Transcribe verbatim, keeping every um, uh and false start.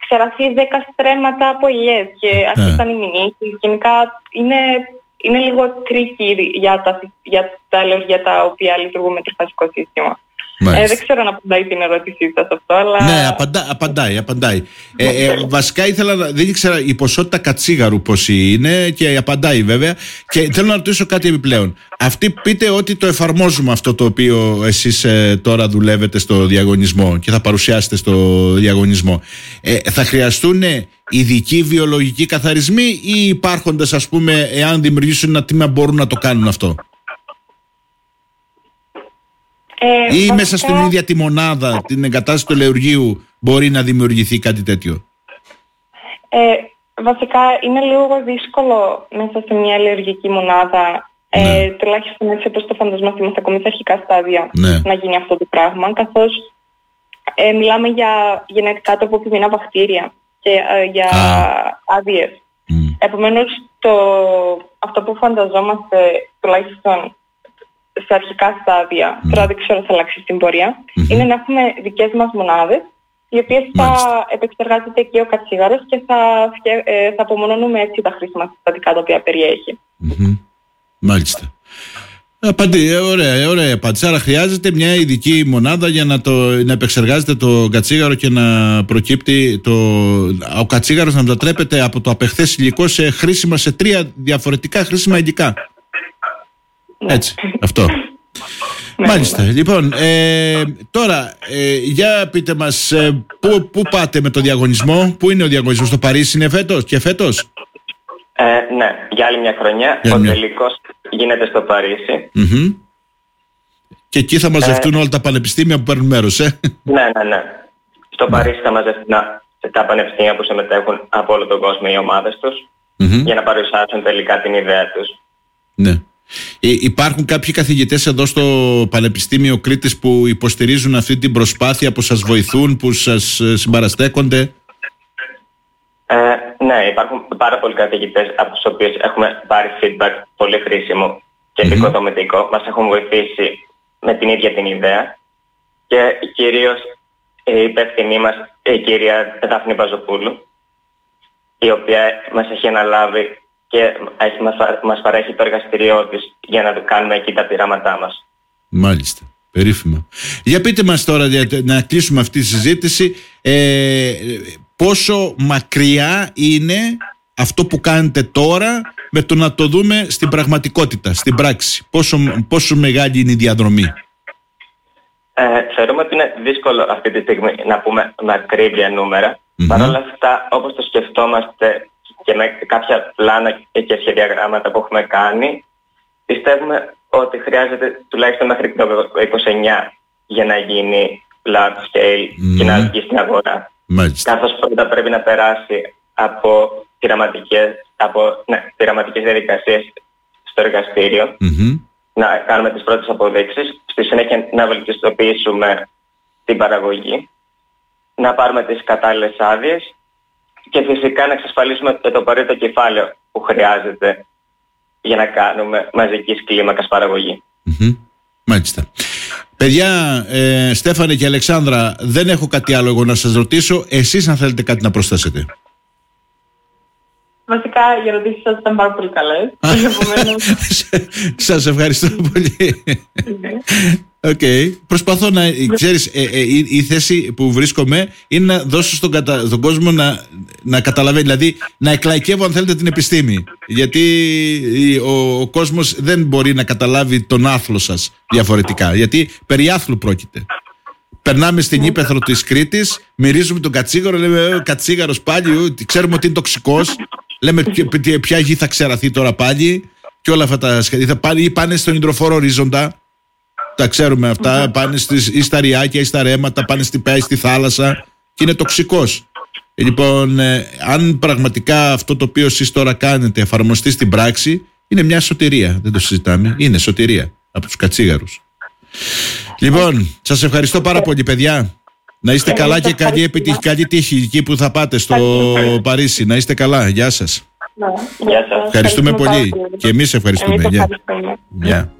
ξεραθεί δέκα στρέμματα από ελιές και άρχισαν οι μηνύσεις. Γενικά είναι, είναι λίγο tricky για τα, για τα αλλεργία τα οποία λειτουργούν με τριφασικό σύστημα. Ε, δεν ξέρω να απαντάει την ερώτησή σας αυτό, αλλά... Ναι, απαντά, απαντάει, απαντάει. Ε, ε, βασικά ήθελα να... Δεν ήξερα η ποσότητα κατσίγαρου πόση είναι και απαντάει βέβαια. Και θέλω να ρωτήσω κάτι επιπλέον. Αυτοί πείτε ότι το εφαρμόζουμε αυτό το οποίο εσείς ε, τώρα δουλεύετε στο διαγωνισμό και θα παρουσιάσετε στο διαγωνισμό. Ε, θα χρειαστούν ειδικοί βιολογικοί καθαρισμοί ή υπάρχοντες, ας πούμε, εάν δημιουργήσουν ένα τμήμα μπορούν να το κάνουν αυτό? Ε, ή βασικά... μέσα στην ίδια τη μονάδα, την εγκατάσταση του ελαιουργείου, μπορεί να δημιουργηθεί κάτι τέτοιο? Ε, βασικά είναι λίγο δύσκολο μέσα σε μια ελαιουργική μονάδα, ναι. ε, τουλάχιστον έτσι όπως το φανταζόμαστε, είμαστε ακόμη στα αρχικά στάδια, ναι. να γίνει αυτό το πράγμα, καθώς ε, μιλάμε για γενετικά τροποποιημένα βακτήρια και ε, για ah. άδειες. Mm. Επομένως, το, αυτό που φανταζόμαστε τουλάχιστον σε αρχικά στάδια, mm. τώρα δεν ξέρω θα αλλάξει στην πορεία, mm-hmm. είναι να έχουμε δικές μας μονάδες, οι οποίες θα Μάλιστα. επεξεργάζεται και ο κατσίγαρος και θα, ε, θα απομονώνουμε έτσι τα χρήσιμα συστατικά τα οποία περιέχει. Mm-hmm. Μάλιστα. Απαντή, ωραία, ωραία απάντηση. Άρα χρειάζεται μια ειδική μονάδα για να, το, να επεξεργάζεται το κατσίγαρο και να προκύπτει το, ο κατσίγαρος να μετατρέπεται από το απεχθές υλικό σε χρήσιμα, σε τρία διαφορετικά χρήσιμα υλικά. Έτσι, αυτό. Μάλιστα, λοιπόν, ε, τώρα ε, για πείτε μας ε, πού, πού πάτε με το διαγωνισμό? Πού είναι ο διαγωνισμός? Στο Παρίσι είναι φέτος και φέτος? Ε, ναι, για άλλη μια χρονιά. Για ο μια... τελικός γίνεται στο Παρίσι. Mm-hmm. Και εκεί θα μαζευτούν ε... όλα τα πανεπιστήμια που παίρνουν μέρος, ε? Ναι, ναι, ναι. Στο ναι. Παρίσι θα μαζευτούν τα πανεπιστήμια που συμμετέχουν από όλο τον κόσμο, οι ομάδες τους, mm-hmm. για να παρουσιάσουν τελικά την ιδέα τους. Ναι. Ε, υπάρχουν κάποιοι καθηγητές εδώ στο Πανεπιστήμιο Κρήτης που υποστηρίζουν αυτή την προσπάθεια, που σας βοηθούν, που σας συμπαραστέκονται? Ε, ναι, υπάρχουν πάρα πολλοί καθηγητές από τους οποίους έχουμε πάρει feedback πολύ χρήσιμο και mm-hmm. επικοδομητικό. Μας έχουν βοηθήσει με την ίδια την ιδέα και κυρίως η υπεύθυνή μας, η κυρία Δάφνη Παζοπούλου, η οποία μας έχει αναλάβει και μας, μας παρέχει το εργαστηριό της για να κάνουμε εκεί τα πειράματά μας. Μάλιστα, περίφημα. Για πείτε μας τώρα, για να κλείσουμε αυτή τη συζήτηση, ε, πόσο μακριά είναι αυτό που κάνετε τώρα με το να το δούμε στην πραγματικότητα, στην πράξη? Πόσο, πόσο μεγάλη είναι η διαδρομή? Ε, θεωρούμε ότι είναι δύσκολο αυτή τη στιγμή να πούμε με ακρίβεια νούμερα. Mm-hmm. Παρ' όλα αυτά, όπως το σκεφτόμαστε και με κάποια πλάνα και σχεδιαγράμματα που έχουμε κάνει, πιστεύουμε ότι χρειάζεται τουλάχιστον μέχρι το είκοσι εννιά για να γίνει large scale mm. και να βγει στην αγορά. Μάλιστα. Καθώς πρώτα πρέπει να περάσει από πειραματικές, από, ναι, πειραματικές διαδικασίες στο εργαστήριο, mm-hmm. να κάνουμε τις πρώτες αποδείξεις, στη συνέχεια να βελτιστοποιήσουμε την παραγωγή, να πάρουμε τις κατάλληλες άδειες και φυσικά να εξασφαλίσουμε το απαραίτητο κεφάλαιο που χρειάζεται για να κάνουμε μαζικής κλίμακας παραγωγή. Mm-hmm. Μάλιστα. Παιδιά, ε, Στέφανε και Αλεξάνδρα, δεν έχω κάτι άλλο εγώ να σας ρωτήσω. Εσείς αν θέλετε κάτι να προσθέσετε? Βασικά οι ερωτήσεις σας ήταν πάρα πολύ καλές. Σας ευχαριστώ πολύ. Okay. Προσπαθώ να, ξέρεις, ε, ε, η, η θέση που βρίσκομαι είναι να δώσω στον, κατα, στον κόσμο να, να καταλαβαίνει, δηλαδή να εκλαϊκεύω αν θέλετε την επιστήμη, γιατί ο, ο κόσμος δεν μπορεί να καταλάβει τον άθλο σας διαφορετικά, γιατί περί άθλου πρόκειται. Περνάμε στην ύπαιθρο της Κρήτης, μυρίζουμε τον κατσίγαρο, λέμε ε, κατσίγαρος πάλι, ξέρουμε ότι είναι τοξικός, λέμε ποια, ποια γη θα ξεραθεί τώρα πάλι και όλα αυτά τα σχέδια, ή πάνε στον υδροφόρο ορίζοντα. Τα ξέρουμε αυτά, mm-hmm. πάνε στις, ή στα ριάκια ή στα ρέματα, πάνε στη πέη, στη θάλασσα και είναι τοξικός. Ε, λοιπόν, ε, αν πραγματικά αυτό το οποίο εσείς τώρα κάνετε εφαρμοστεί στην πράξη, είναι μια σωτηρία, δεν το συζητάμε, είναι σωτηρία από τους κατσίγαρους. Λοιπόν, σας ευχαριστώ πάρα πολύ παιδιά. Να είστε καλά και καλή, επιτυχ, καλή τύχη εκεί που θα πάτε στο Παρίσι. Να είστε καλά, γεια σας. Γεια σας. Ευχαριστούμε πολύ και εμείς ευχαριστούμε. Γεια.